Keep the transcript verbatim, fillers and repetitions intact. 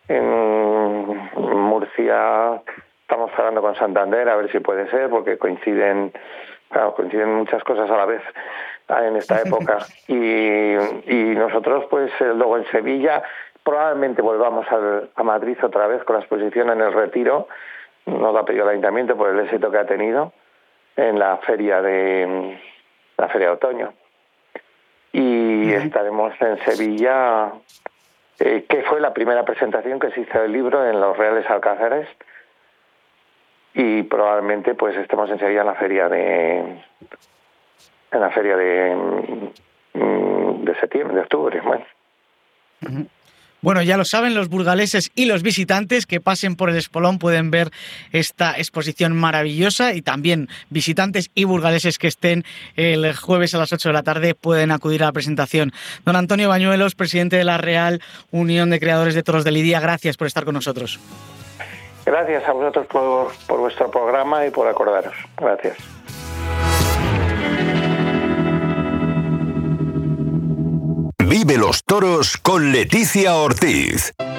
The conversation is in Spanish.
En Murcia estamos hablando con Santander a ver si puede ser, porque coinciden, claro, coinciden muchas cosas a la vez en esta época. y, y nosotros, pues luego en Sevilla, probablemente volvamos al, a Madrid otra vez con la exposición en el Retiro. Nos lo ha pedido el Ayuntamiento por el éxito que ha tenido en la feria de la feria de otoño. Y uh-huh. estaremos en Sevilla, eh, que fue la primera presentación que se hizo del libro en los Reales Alcázares, y probablemente pues estemos en Sevilla en la feria de en la feria de de septiembre, de octubre, bueno. Uh-huh. Bueno, ya lo saben los burgaleses y los visitantes que pasen por el Espolón pueden ver esta exposición maravillosa, y también visitantes y burgaleses que estén el jueves a las ocho de la tarde pueden acudir a la presentación. Don Antonio Bañuelos, presidente de la Real Unión de Creadores de Toros de Lidia, gracias por estar con nosotros. Gracias a vosotros por, por vuestro programa y por acordaros. Gracias. Vive los toros con Leticia Ortiz.